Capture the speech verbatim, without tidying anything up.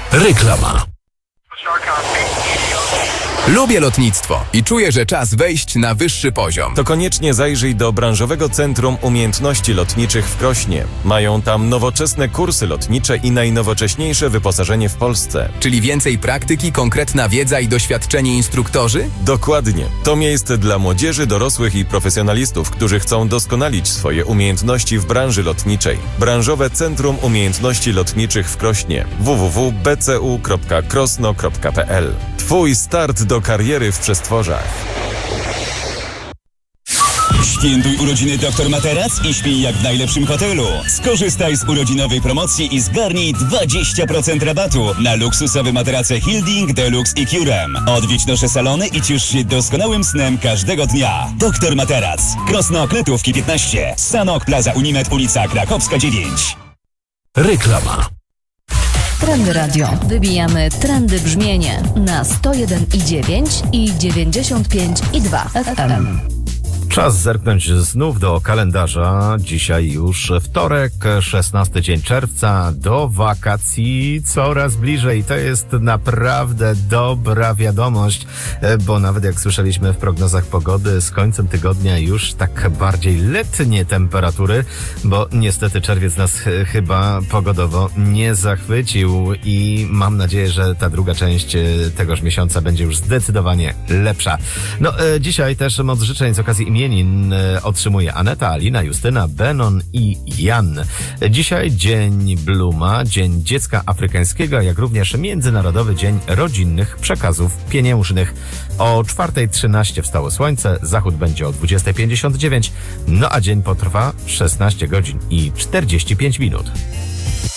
Reklama. Lubię lotnictwo i czuję, że czas wejść na wyższy poziom. To koniecznie zajrzyj do Branżowego Centrum Umiejętności Lotniczych w Krośnie. Mają tam nowoczesne kursy lotnicze i najnowocześniejsze wyposażenie w Polsce. Czyli więcej praktyki, konkretna wiedza i doświadczeni instruktorzy? Dokładnie. To miejsce dla młodzieży, dorosłych i profesjonalistów, którzy chcą doskonalić swoje umiejętności w branży lotniczej. Branżowe Centrum Umiejętności Lotniczych w Krośnie. w w w kropka b c u kropka krosno kropka p l. Twój start do kariery w przestworzach. Świętuj urodziny Doktor Materac i śpij jak w najlepszym hotelu. Skorzystaj z urodzinowej promocji i zgarnij dwadzieścia procent rabatu na luksusowe materace Hilding, Deluxe i Curem. Odwiedź nasze salony i ciesz się doskonałym snem każdego dnia. Doktor Materac. Krosno Kletówki piętnaście. Sanok Plaza Unimed, ulica Krakowska dziewięć. Reklama. Trendy Radio. Wybijamy trendy brzmienie na sto jeden i dziewięć i dziewięćdziesiąt pięć i dwa F M. Czas zerknąć znów do kalendarza. Dzisiaj już wtorek, szesnasty dzień czerwca. Do wakacji coraz bliżej. To jest naprawdę dobra wiadomość, bo nawet jak słyszeliśmy w prognozach pogody, z końcem tygodnia już tak bardziej letnie temperatury, bo niestety czerwiec nas ch- chyba pogodowo nie zachwycił i mam nadzieję, że ta druga część tegoż miesiąca będzie już zdecydowanie lepsza. No, e, dzisiaj też moc życzeń z okazji imienin otrzymuje Aneta, Alina, Justyna, Benon i Jan. Dzisiaj Dzień Bluma, Dzień Dziecka Afrykańskiego, jak również Międzynarodowy Dzień Rodzinnych Przekazów Pieniężnych. O czwarta trzynaście wstało słońce, zachód będzie o dwudziesta pięćdziesiąt dziewięć, no a dzień potrwa szesnaście godzin i czterdzieści pięć minut.